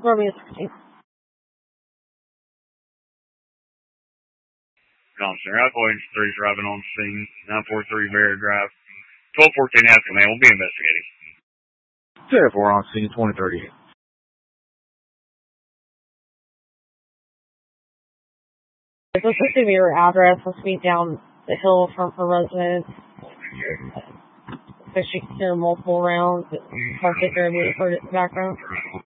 Romeo 16. Thompson, Alcohol Agency 3 is arriving on scene. 943 Vera Drive. 1214 has command. We'll be investigating. 4 on scene, 2038. This is give me your address. Let's meet down the hill from her residence. So she can hear multiple rounds. I'll take her immediate background.